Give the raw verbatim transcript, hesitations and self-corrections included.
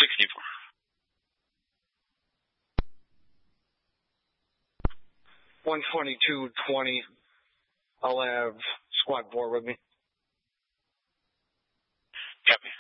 sixty-four. one twenty-two twenty. I'll have squad four with me. Copy.